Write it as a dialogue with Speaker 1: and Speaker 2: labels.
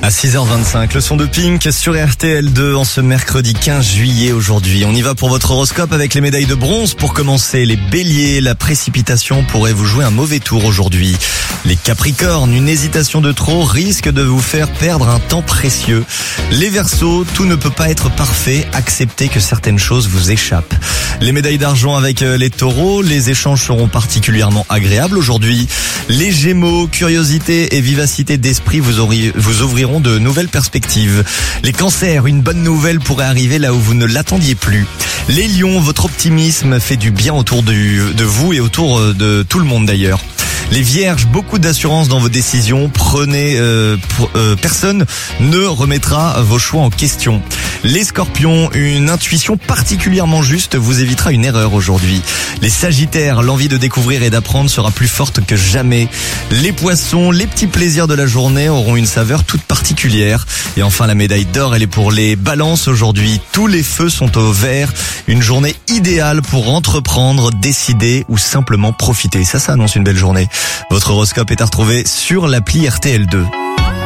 Speaker 1: À 6h25, le son de Pink sur RTL2 en ce mercredi 15 juillet aujourd'hui. On y va pour votre horoscope avec les médailles de bronze. Pour commencer, les béliers, la précipitation pourrait vous jouer un mauvais tour aujourd'hui. Les capricornes, une hésitation de trop risque de vous faire perdre un temps précieux. Les verseaux, tout ne peut pas être parfait, acceptez que certaines choses vous échappent. Les médailles d'argent avec les taureaux, les échanges seront particulièrement agréables aujourd'hui. Les gémeaux, curiosité et vivacité d'esprit vous ouvriront de nouvelles perspectives. Les cancers, une bonne nouvelle pourrait arriver là où vous ne l'attendiez plus. Les lions, votre optimisme fait du bien autour de vous et autour de tout le monde d'ailleurs. Les vierges, beaucoup d'assurance dans vos décisions. Personne ne remettra vos choix en question. Les scorpions, une intuition particulièrement juste vous évitera une erreur aujourd'hui. Les sagittaires, l'envie de découvrir et d'apprendre sera plus forte que jamais. Les poissons, les petits plaisirs de la journée auront une saveur toute particulière. Et enfin, la médaille d'or, elle est pour les balances aujourd'hui. Tous les feux sont au vert. Une journée idéale pour entreprendre, décider ou simplement profiter. Ça annonce une belle journée. Votre horoscope est à retrouver sur l'appli RTL2.